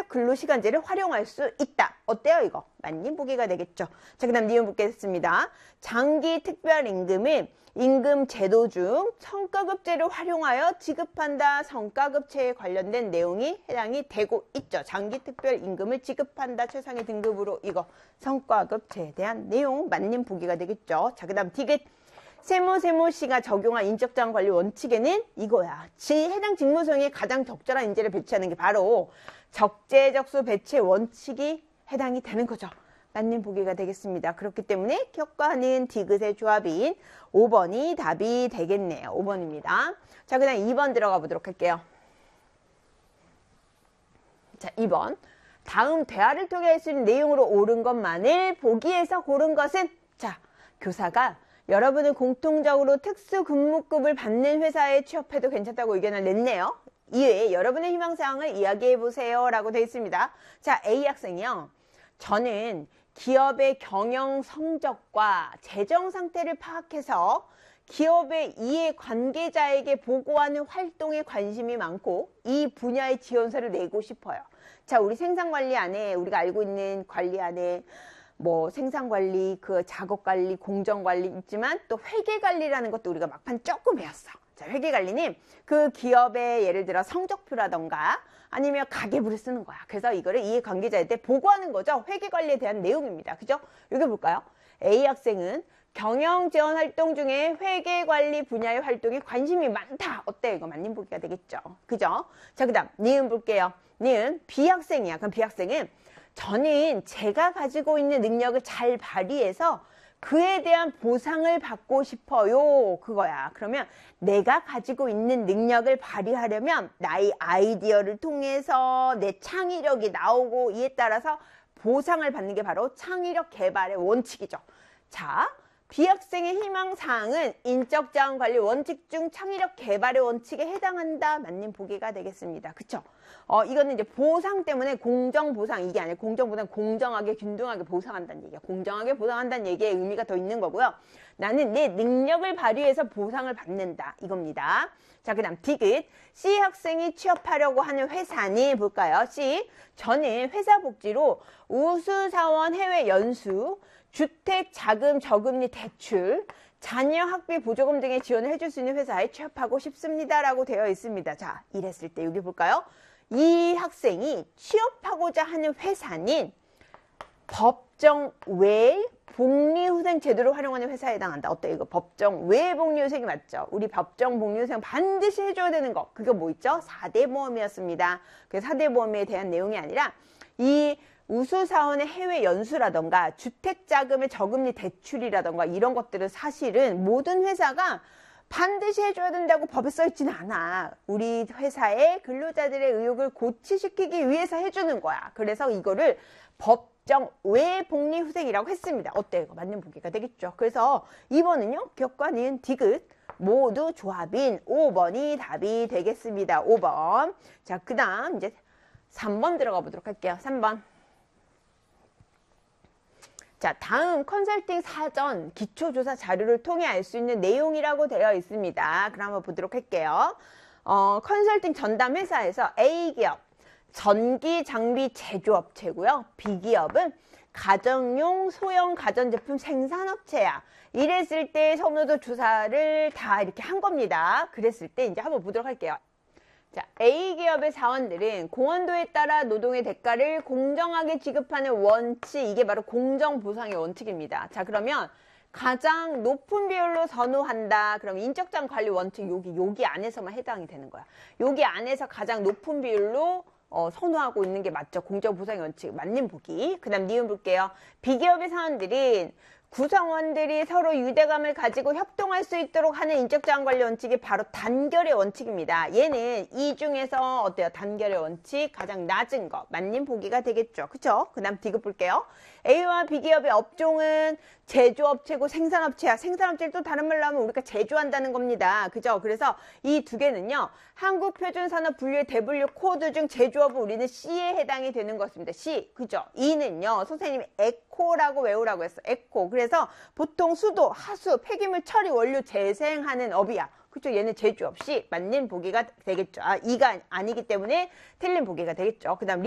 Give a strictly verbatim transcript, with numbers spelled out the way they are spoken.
근로시간제를 활용할 수 있다. 어때요 이거? 맞님 보기가 되겠죠. 자, 그 다음 니은 보겠습니다. 장기 특별임금은 임금 제도 중 성과급제를 활용하여 지급한다. 성과급제에 관련된 내용이 해당이 되고 있죠. 장기 특별임금을 지급한다. 최상의 등급으로 이거 성과급제에 대한 내용 맞님 보기가 되겠죠. 자, 그 다음 디귿. 세무 세무시가 적용한 인적자원 관리 원칙에는 이거야. 지 해당 직무수행에 가장 적절한 인재를 배치하는 게 바로 적재적소 배치 원칙이 해당이 되는 거죠. 맞는 보기가 되겠습니다. 그렇기 때문에 격과는 디귿의 조합인 오 번이 답이 되겠네요. 오 번입니다. 자, 그 다음 이 번 들어가 보도록 할게요. 자, 이 번. 다음 대화를 통해 할 수 있는 내용으로 옳은 것만을 보기에서 고른 것은 자, 교사가 여러분은 공통적으로 특수근무급을 받는 회사에 취업해도 괜찮다고 의견을 냈네요. 이외에 여러분의 희망사항을 이야기해보세요 라고 되어 있습니다. 자, A 학생이요. 저는 기업의 경영 성적과 재정 상태를 파악해서 기업의 이해 관계자에게 보고하는 활동에 관심이 많고 이 분야의 지원서를 내고 싶어요. 자, 우리 생산관리 안에 우리가 알고 있는 관리 안에 뭐 생산관리, 그 작업관리, 공정관리 있지만 또 회계관리라는 것도 우리가 막판 조금 배웠어. 자, 회계관리는 그 기업의 예를 들어 성적표라던가 아니면 가계부를 쓰는 거야. 그래서 이거를 이해관계자한테 보고하는 거죠. 회계관리에 대한 내용입니다. 그죠? 여기 볼까요? A 학생은 경영지원 활동 중에 회계관리 분야의 활동에 관심이 많다. 어때요? 이거 맞는 보기가 되겠죠. 그죠? 자, 그 다음 니은 볼게요. 니은 B 학생이야. 그럼 B 학생은 저는 제가 가지고 있는 능력을 잘 발휘해서 그에 대한 보상을 받고 싶어요. 그거야. 그러면 내가 가지고 있는 능력을 발휘하려면 나의 아이디어를 통해서 내 창의력이 나오고 이에 따라서 보상을 받는 게 바로 창의력 개발의 원칙이죠. 자, B 학생의 희망사항은 인적자원관리 원칙 중 창의력 개발의 원칙에 해당한다. 맞는 보기가 되겠습니다. 그쵸? 어, 이거는 이제 보상 때문에 공정보상, 이게 아니라 공정보상, 공정하게, 균등하게 보상한다는 얘기야. 공정하게 보상한다는 얘기의 의미가 더 있는 거고요. 나는 내 능력을 발휘해서 보상을 받는다. 이겁니다. 자, 그 다음 디귿. C 학생이 취업하려고 하는 회사는 볼까요? C. 저는 회사 복지로 우수사원 해외 연수, 주택 자금 저금리 대출, 자녀 학비 보조금 등의 지원을 해줄 수 있는 회사에 취업하고 싶습니다. 라고 되어 있습니다. 자, 이랬을 때 여기 볼까요? 이 학생이 취업하고자 하는 회사는 법정 외 복리후생 제도를 활용하는 회사에 해당한다. 어때? 이거 법정 외 복리후생이 맞죠? 우리 법정 복리후생 반드시 해줘야 되는 거. 그게 뭐 있죠? 사 대 보험이었습니다. 그 사 대 보험에 대한 내용이 아니라 이 우수사원의 해외 연수라던가 주택자금의 저금리 대출이라던가 이런 것들은 사실은 모든 회사가 반드시 해줘야 된다고 법에 써있지는 않아. 우리 회사의 근로자들의 의욕을 고취시키기 위해서 해주는 거야. 그래서 이거를 법정 외 복리후생이라고 했습니다. 어때요? 이거 맞는 보기가 되겠죠. 그래서 이 번은요. 격과 니은 디귿 모두 조합인 오 번이 답이 되겠습니다. 오 번. 자, 그 다음 이제 삼 번 들어가 보도록 할게요. 삼 번. 자, 다음 컨설팅 사전 기초조사 자료를 통해 알 수 있는 내용이라고 되어 있습니다. 그럼 한번 보도록 할게요. 어, 컨설팅 전담 회사에서 A 기업 전기 장비 제조업체고요. B 기업은 가정용 소형 가전제품 생산업체야. 이랬을 때 선호도 조사를 다 이렇게 한 겁니다. 그랬을 때 이제 한번 보도록 할게요. 자, A 기업의 사원들은 공헌도에 따라 노동의 대가를 공정하게 지급하는 원칙, 이게 바로 공정보상의 원칙입니다. 자, 그러면 가장 높은 비율로 선호한다. 그럼 인적자원 관리 원칙 여기 여기 안에서만 해당이 되는 거야. 여기 안에서 가장 높은 비율로 어, 선호하고 있는 게 맞죠. 공정보상의 원칙 맞는 보기. 그 다음 니은 볼게요. B 기업의 사원들은 구성원들이 서로 유대감을 가지고 협동할 수 있도록 하는 인적자원 관리 원칙이 바로 단결의 원칙입니다. 얘는 이 중에서 어때요? 단결의 원칙 가장 낮은 거 맞는 보기가 되겠죠. 그쵸? 그 다음 디귿 볼게요. A와 B 기업의 업종은 제조업체고 생산업체야. 생산업체를 또 다른 말로 하면 우리가 제조한다는 겁니다. 그죠? 그래서 이 두 개는요. 한국표준산업 분류의 대분류 코드 중 제조업은 우리는 C에 해당이 되는 것입니다. C. 그죠? E는요. 선생님이 에코라고 외우라고 했어. 에코. 그래서 보통 수도, 하수, 폐기물 처리 원료 재생하는 업이야. 그쵸? 얘는 제조업 C. 맞는 보기가 되겠죠. 아, 이가 아니기 때문에 틀린 보기가 되겠죠. 그 다음